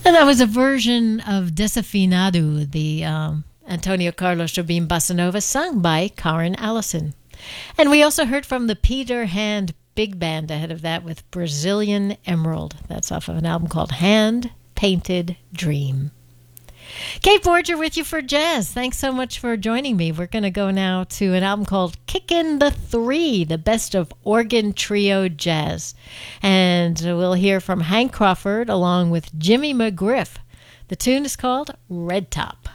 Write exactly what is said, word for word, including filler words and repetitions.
And that was a version of Desafinado, the um, Antonio Carlos Jobim Bossa Nova, sung by Karen Allison. And we also heard from the Peter Hand Big Band ahead of that with Brazilian Emerald. That's off of an album called Hand Painted Dream. Kate Borger with you for jazz. Thanks so much for joining me. We're going to go now to an album called Kickin' the Three, the best of organ trio jazz. And we'll hear from Hank Crawford along with Jimmy McGriff. The tune is called Red Top.